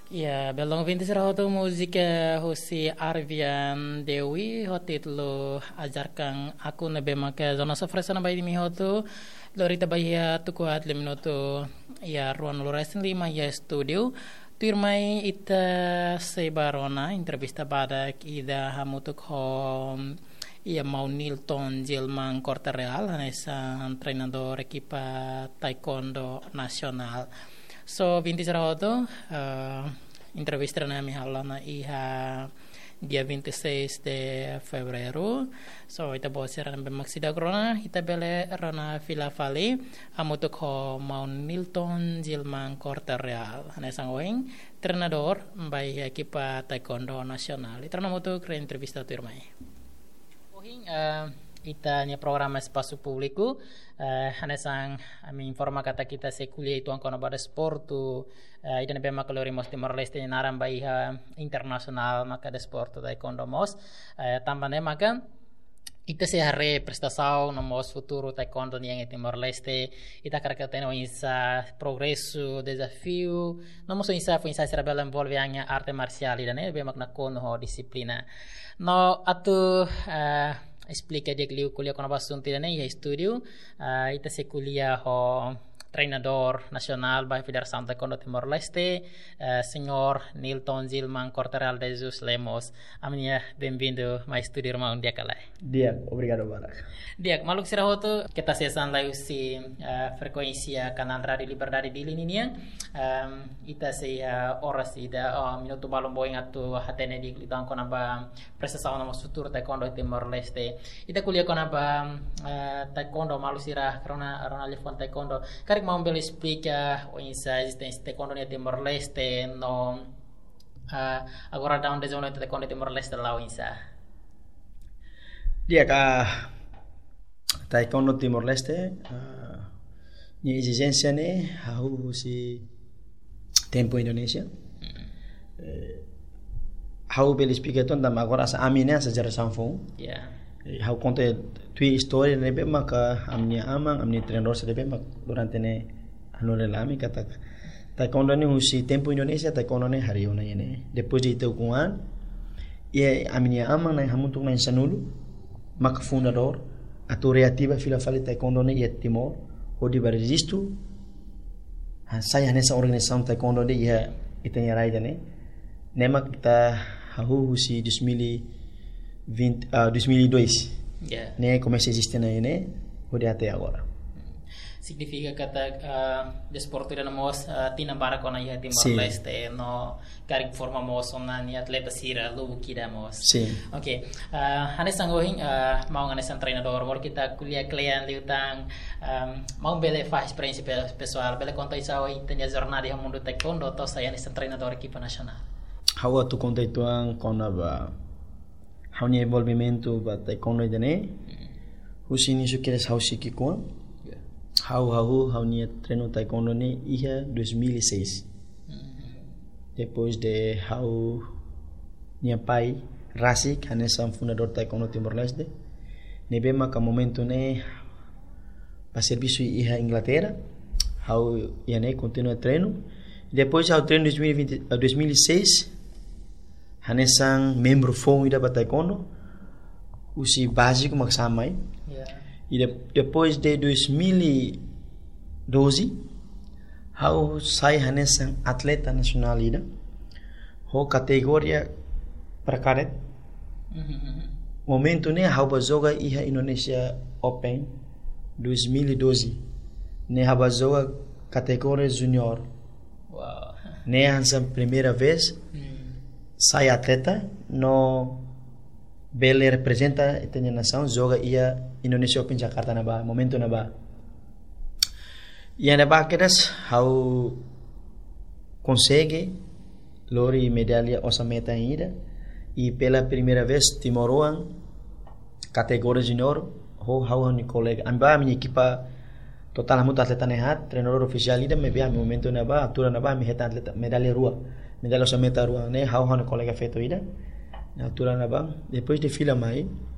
Ya, belong vintage rahoto musik hosi Arvian Dewi hotit lo ajarkan aku nebe make zona sofresa na bayi mi hoto lorita bahia tukuat le minuto ya ruan lo resin lima ya studio turmai ita sebarona entrevista badak ida hamutuk hom ia mau Nilton Gilman Cortereal hanesa treinador equipa taekwondo nasional. So, 26 rahoto, entrevista na mi halana iha dia 26 de febrero. So, ita bosir na bemaksida corona, ita bele rana Villa Valley, amutuk ho Mount Nilton Gilman Cortereal. Hanesang oing, treinador by equipa taekwondo nasional. Ita na mutuk re-entrevista tu irmai. Oing, ita nya programa espaço público hanesang ami informa kata kita se kuliah itu angkona pada sportu ida nebe makalori mos Timor Leste naran bai internasional maka de sportu taekwondo mos tambane maka ita se harre prestação no mos futuro taekwondo yang Timor Leste ita karakateno insa progresso desafio no mos insa foi insa serabela envolve anya arte marcial ida ne be makna kono disiplina no atu explica dia kuliah kono basunti dane ya studio ita se kuliah ho treinador nasional by Federação Taekwondo Timor Leste senhor Nilton Gilman Cortereal de Jesus Lemos aminha bem-vindo mais studio irmão dia kala dia obrigado Barak dia maluk sirahoto kita sesan lai si frekuensia kanal radio Liberdade di linia ita se horas ida minuto balong boing atu hatene di litang kona ba prestação no futuro taekwondo Timor Leste ita kuliah kona ba taekwondo malu sirah karena lefon taekwondo karik mau beli explica o insa existência taekwondo ni Timor Leste no agora down de zona taekwondo Timor Leste lá insa dia ka taekwondo Timor Leste ni exigência ne hau si tempo Indonesia hau beli explica ton da agora sa amina sa geração fon hau conta tui história nebe maka amnia amang amni treinador se debe mak durante ne anu lami kata taekwondo ni husi tempo Indonesia taekwondo ne hari ona yene depois de itu kuan ia amnia amang na hamutuk na sanulu maka fundador atu reativa Villa Valley taekwondo ne ia Timor odi barigistu saya nessa organização taekwondo de ia itanya raida ne nema kita hau husi 2002 ne começa a existir na ine odi até agora significa kata desporto da mos tinambara kona ia Timor Leste no karik forma mos ona ni atleta sira lubu kida mos okay hanesang gohing mau nganesan treinador mor kita kuliah klian liutang mau bele faz experiência pessoal bele conta isao intanya jornada di mundo taekwondo to saya nesan treinador equipa nasional hawa tu conta ituang kona ba haunya envolvimento ba taekwondo idane husini sukeres hausiki kon haunya treino taekwondo ne ia 2006 depois de hau minha pai Rasik hanesa fundador taekwondo Timor Leste nebe maka momento ne pa serviço ia Inglaterra hau ia ne continua treino depois hau treino 2006 hanesang membro fong ida ba taekwondo usi básico maksamai e depois de 2012 hau sai hanesang atleta nasional ida ho kategoria prakaret momento ne hau ba joga iha Indonesia Open 2012 ne hau ba joga kategoria junior ne hansa primeira vez sai atleta no bele representa itanya nação joga ia Indonesia Open Jakarta na ba momento na ba ia na ba kedas hau consegue lori medalha osameta ainda e pela primeira vez Timoroan categoria junior hau ni colega amba minha equipa total muito atleta nehat treinador oficial ida me bia momento na ba altura na ba mi heta atleta medalha rua medalha osameta rua ne hau ni colega feito ida na altura na ba depois de fila mai